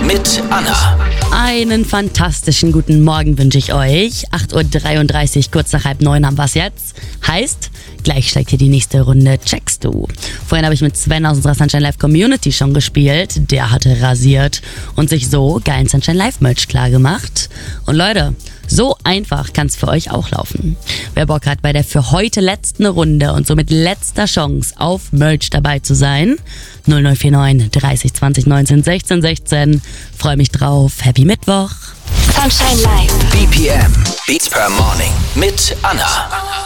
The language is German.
mit Anna. Einen fantastischen guten Morgen wünsche ich euch. 8.33 Uhr, kurz nach 8:30 haben wir es jetzt. Heißt, gleich steigt hier die nächste Runde Checkst du. Vorhin habe ich mit Sven aus unserer Sunshine Live Community schon gespielt. Der hatte rasiert und sich so geilen Sunshine Live Merch klar gemacht. Und Leute, so einfach kann es für euch auch laufen. Wer Bock hat, bei der für heute letzten Runde und somit letzter Chance auf Merch dabei zu sein, 0049 30 20 19 16 16. Freue mich drauf. Happy Mittwoch. Sunshine Live. BPM, Beats per Morning mit Anna.